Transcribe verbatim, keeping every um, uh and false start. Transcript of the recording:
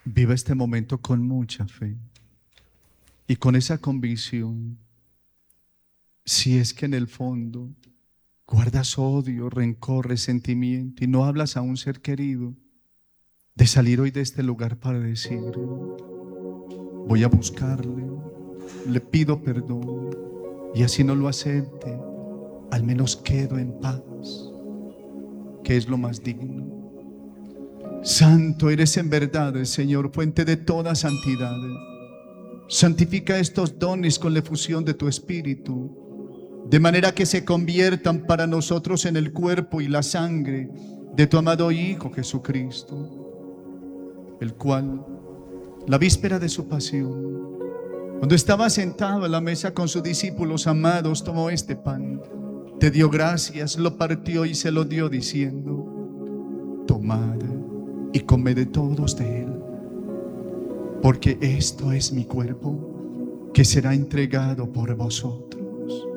Viva este momento con mucha fe y con esa convicción. Si es que en el fondo guardas odio, rencor, resentimiento y no hablas a un ser querido, de salir hoy de este lugar para decir: voy a buscarle, le pido perdón, y así no lo acepte, al menos quedo en paz, que es lo más digno. Santo eres en verdad, Señor, fuente de toda santidad. Santifica estos dones con la efusión de tu Espíritu, de manera que se conviertan para nosotros en el cuerpo y la sangre de tu amado Hijo Jesucristo, el cual, la víspera de su pasión, cuando estaba sentado a la mesa con sus discípulos amados, tomó este pan, te dio gracias, lo partió y se lo dio diciendo: tomad y comed de todos de él, porque esto es mi cuerpo, que será entregado por vosotros.